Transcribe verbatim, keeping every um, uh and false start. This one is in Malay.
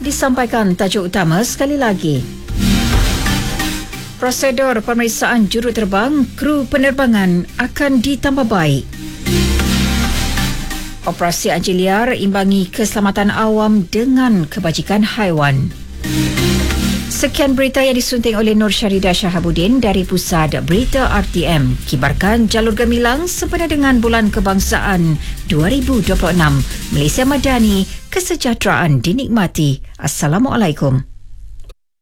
Disampaikan tajuk utama sekali lagi. Prosedur pemeriksaan juruterbang kru penerbangan akan ditambah baik. Operasi anjing liar imbangi keselamatan awam dengan kebajikan haiwan. Sekian berita yang disunting oleh Nur Syaridah Shahabuddin dari Pusat Berita R T M. Kibarkan jalur gemilang sempena dengan Bulan Kebangsaan dua ribu dua puluh enam. Malaysia Madani, kesejahteraan dinikmati. Assalamualaikum.